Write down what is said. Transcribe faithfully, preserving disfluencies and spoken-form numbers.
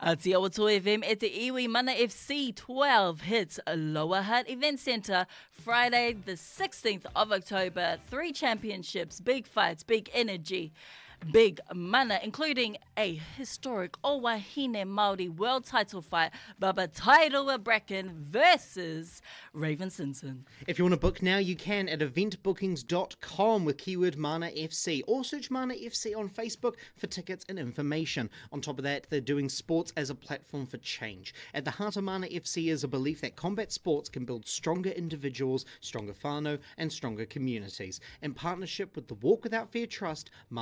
A Te Awatua F M e te iwi Mana F C twelve hits Lower Hutt Event Centre Friday the sixteenth of October. Three championships, big fights, big energy, big mana, including a historic O Wahine Māori world title fight, Baba Tairua Bracken versus Raven Simpson. If you want to book now, you can at event bookings dot com with keyword Mana F C, or search Mana F C on Facebook for tickets and information. On top of that, they're doing sports as a platform for change. At the heart of Mana F C is a belief that combat sports can build stronger individuals, stronger whānau, and stronger communities. In partnership with the Walk Without Fear Trust,